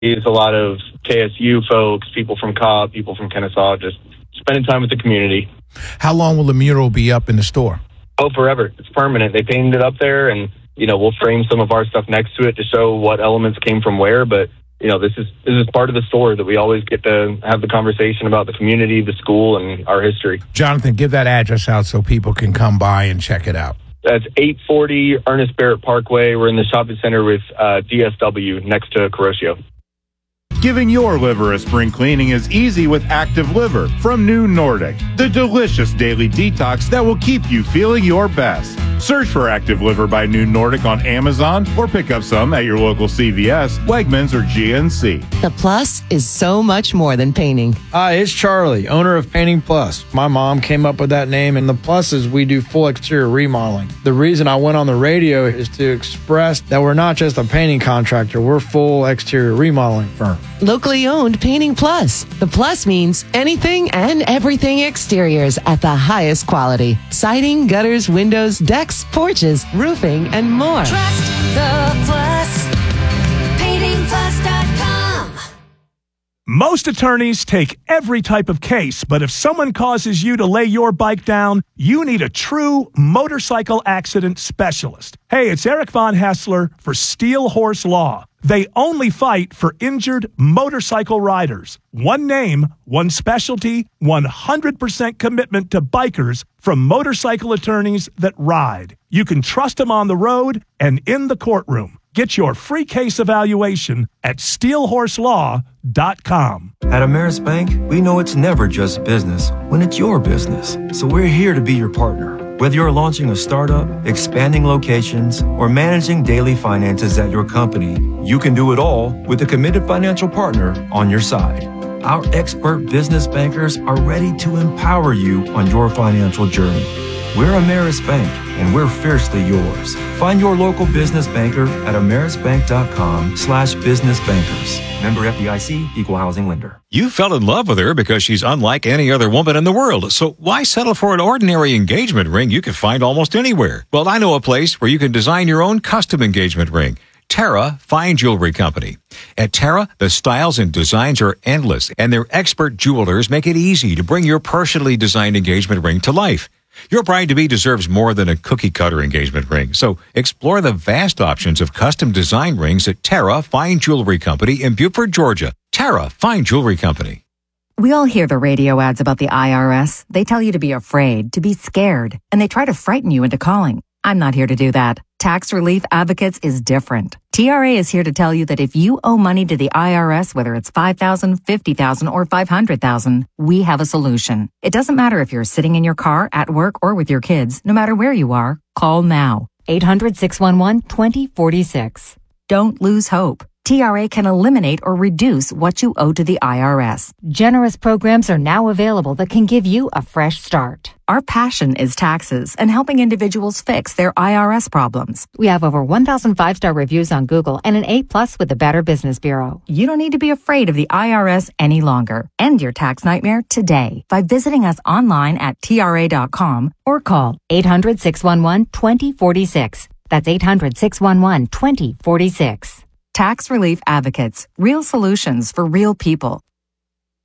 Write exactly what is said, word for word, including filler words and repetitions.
It's a lot of K S U folks, people from Cobb, people from Kennesaw, just spending time with the community. How long will the mural be up in the store? Oh, forever. It's permanent. They painted it up there, and, you know, we'll frame some of our stuff next to it to show what elements came from where, but you know, this is this is part of the store that we always get to have the conversation about the community, the school, and our history. Jonathan, give that address out so people can come by and check it out. That's eight forty Ernest Barrett Parkway. We're in the shopping center with uh, D S W next to Kuroshio. Giving your liver a spring cleaning is easy with Active Liver from New Nordic, the delicious daily detox that will keep you feeling your best. Search for Active Liver by New Nordic on Amazon or pick up some at your local C V S, Wegmans, or G N C. The Plus is so much more than painting. Hi, it's Charlie, owner of Painting Plus. My mom came up with that name, and the Plus is we do full exterior remodeling. The reason I went on the radio is to express that we're not just a painting contractor, we're full exterior remodeling firm. Locally owned Painting Plus. The Plus means anything and everything exteriors at the highest quality. Siding, gutters, windows, decks, porches, roofing, and more. Trust the Plus. painting plus dot com. Most attorneys take every type of case, but if someone causes you to lay your bike down, you need a true motorcycle accident specialist. Hey, it's Eric Von Hassler for Steel Horse Law. They only fight for injured motorcycle riders. One name, one specialty, one hundred percent commitment to bikers from motorcycle attorneys that ride. You can trust them on the road and in the courtroom. Get your free case evaluation at steel horse law dot com. At Ameris Bank, we know it's never just business when it's your business. So we're here to be your partner. Whether you're launching a startup, expanding locations, or managing daily finances at your company, you can do it all with a committed financial partner on your side. Our expert business bankers are ready to empower you on your financial journey. We're Ameris Bank, and we're fiercely yours. Find your local business banker at amerisbank.com slash business bankers. Member F D I C, Equal Housing Lender. You fell in love with her because she's unlike any other woman in the world. So why settle for an ordinary engagement ring you can find almost anywhere? Well, I know a place where you can design your own custom engagement ring. Terra Fine Jewelry Company. At Terra, the styles and designs are endless, and their expert jewelers make it easy to bring your personally designed engagement ring to life. Your bride-to-be deserves more than a cookie-cutter engagement ring, so explore the vast options of custom design rings at Terra Fine Jewelry Company in Beaufort, Georgia. Terra Fine Jewelry Company. We all hear the radio ads about the I R S. They tell you to be afraid, to be scared, and they try to frighten you into calling. I'm not here to do that. Tax Relief Advocates is different. T R A is here to tell you that if you owe money to the I R S, whether it's five thousand dollars, fifty thousand dollars, or five hundred thousand dollars, we have a solution. It doesn't matter if you're sitting in your car, at work, or with your kids. No matter where you are, call now. eight hundred, six one one, two zero four six. Don't lose hope. T R A can eliminate or reduce what you owe to the I R S. Generous programs are now available that can give you a fresh start. Our passion is taxes and helping individuals fix their I R S problems. We have over one thousand five-star reviews on Google and an A plus with the Better Business Bureau. You don't need to be afraid of the I R S any longer. End your tax nightmare today by visiting us online at T R A dot com or call eight hundred, six one one, two zero four six. That's eight hundred, six one one, two zero four six. Tax Relief Advocates. Real solutions for real people.